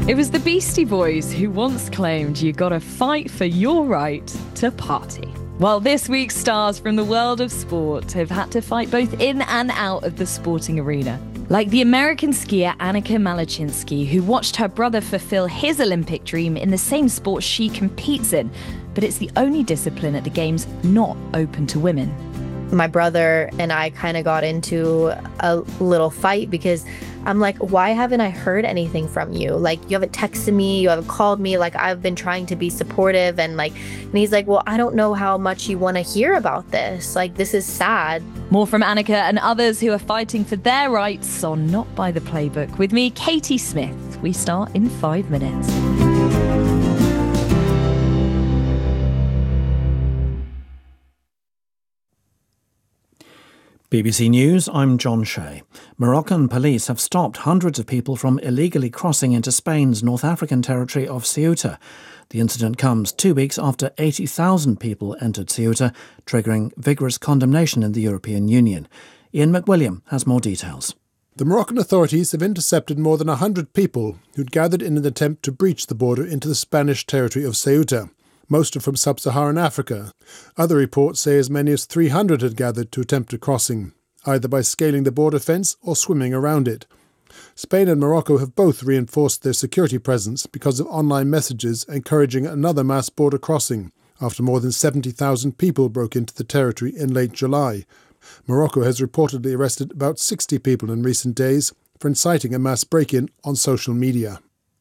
It was the Beastie Boys who once claimed you gotta fight for your right to party. Well, this week's stars from the world of sport have had to fight both in and out of the sporting arena. Like the American skier Annika Malachinsky, who watched her brother fulfill his Olympic dream in the same sport she competes in, but it's the only discipline at the Games not open to women. My brother and I kind of got into a little fight because I'm like, why haven't I heard anything from you? Like, you haven't texted me, you haven't called me. Like, I've been trying to be supportive. And he's like, well, I don't know how much you want to hear about this. Like, this is sad. More from Annika and others who are fighting for their rights on Not By the Playbook. With me, Katie Smith. We start in 5 minutes. BBC News, I'm John Shea. Moroccan police have stopped hundreds of people from illegally crossing into Spain's North African territory of Ceuta. The incident comes 2 weeks after 80,000 people entered Ceuta, triggering vigorous condemnation in the European Union. Ian McWilliam has more details. The Moroccan authorities have intercepted more than 100 people who'd gathered in an attempt to breach the border into the Spanish territory of Ceuta. Most are from sub-Saharan Africa. Other reports say as many as 300 had gathered to attempt a crossing, either by scaling the border fence or swimming around it. Spain and Morocco have both reinforced their security presence because of online messages encouraging another mass border crossing, after more than 70,000 people broke into the territory in late July. Morocco has reportedly arrested about 60 people in recent days for inciting a mass break-in on social media.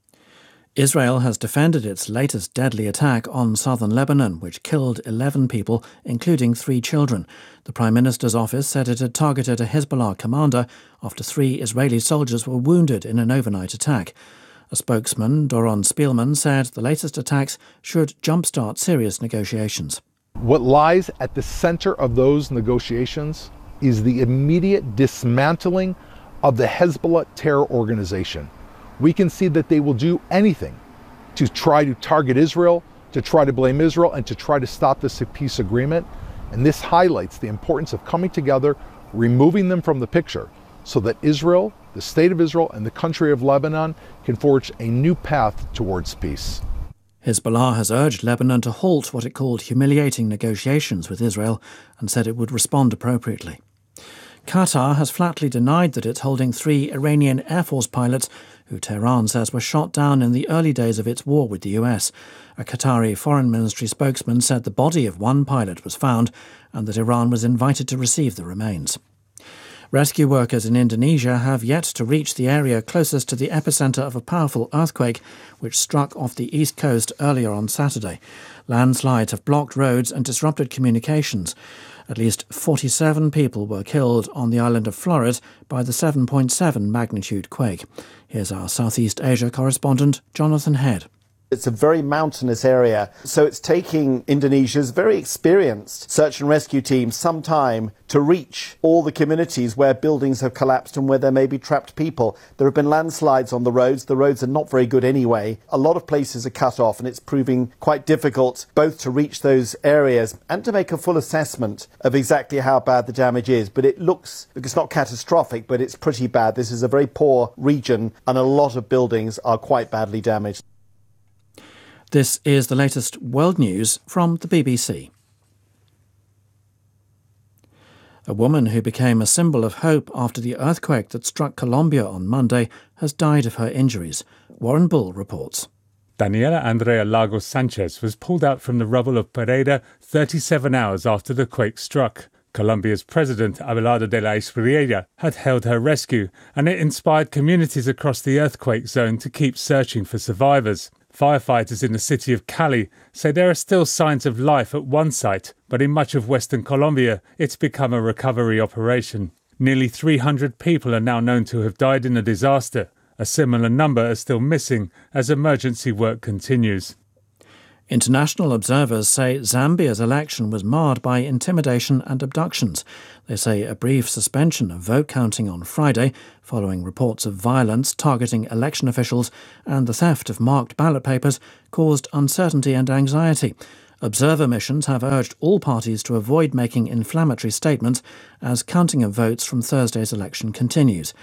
Israel has defended its latest deadly attack on southern Lebanon, which killed 11 people, including 3 children. The Prime Minister's office said it had targeted a Hezbollah commander after 3 Israeli soldiers were wounded in an overnight attack. A spokesman, Doron Spielman, said the latest attacks should jumpstart serious negotiations. What lies at the center of those negotiations is the immediate dismantling of the Hezbollah terror organization. We can see that they will do anything to try to target Israel, to try to blame Israel, and to try to stop this peace agreement. And this highlights the importance of coming together, removing them from the picture, so that Israel, the state of Israel, and the country of Lebanon can forge a new path towards peace. Hezbollah has urged Lebanon to halt what it called humiliating negotiations with Israel and said it would respond appropriately. Qatar has flatly denied that it's holding 3 Iranian Air Force pilots who Tehran says were shot down in the early days of its war with the US. A Qatari Foreign Ministry spokesman said the body of one pilot was found and that Iran was invited to receive the remains. Rescue workers in Indonesia have yet to reach the area closest to the epicentre of a powerful earthquake which struck off the east coast earlier on Saturday. Landslides have blocked roads and disrupted communications. At least 47 people were killed on the island of Flores by the 7.7 magnitude quake. Here's our Southeast Asia correspondent, Jonathan Head. It's a very mountainous area, so it's taking Indonesia's very experienced search and rescue team some time to reach all the communities where buildings have collapsed and where there may be trapped people. There have been landslides on the roads. The roads are not very good anyway. A lot of places are cut off, and it's proving quite difficult both to reach those areas and to make a full assessment of exactly how bad the damage is. But it looks, it's not catastrophic, but it's pretty bad. This is a very poor region, and a lot of buildings are quite badly damaged. This is the latest world news from the BBC. A woman who became a symbol of hope after the earthquake that struck Colombia on Monday has died of her injuries. Warren Bull reports. Daniela Andrea Lagos Sanchez was pulled out from the rubble of Pereira 37 hours after the quake struck. Colombia's president, Abelardo de la Espriella, had hailed her rescue, and it inspired communities across the earthquake zone to keep searching for survivors. Firefighters in the city of Cali say there are still signs of life at one site, but in much of western Colombia, it's become a recovery operation. Nearly 300 people are now known to have died in the disaster. A similar number are still missing as emergency work continues. International observers say Zambia's election was marred by intimidation and abductions. They say a brief suspension of vote counting on Friday, following reports of violence targeting election officials and the theft of marked ballot papers, caused uncertainty and anxiety. Observer missions have urged all parties to avoid making inflammatory statements as counting of votes from Thursday's election continues.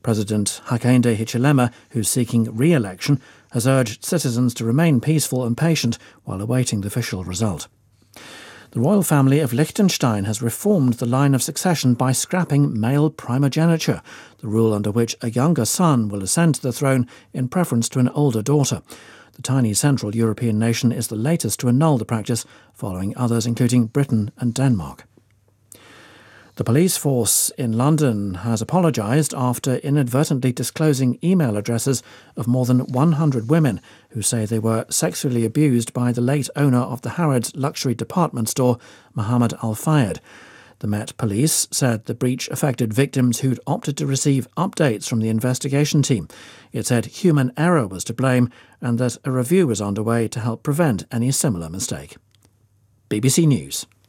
President Hakainde Hichilema, who's seeking re-election, has urged citizens to remain peaceful and patient while awaiting the official result. The royal family of Liechtenstein has reformed the line of succession by scrapping male primogeniture, the rule under which a younger son will ascend to the throne in preference to an older daughter. The tiny Central European nation is the latest to annul the practice, following others including Britain and Denmark. The police force in London has apologised after inadvertently disclosing email addresses of more than 100 women who say they were sexually abused by the late owner of the Harrods luxury department store, Mohammed Al-Fayed. The Met Police said the breach affected victims who'd opted to receive updates from the investigation team. It said human error was to blame and that a review was underway to help prevent any similar mistake. BBC News.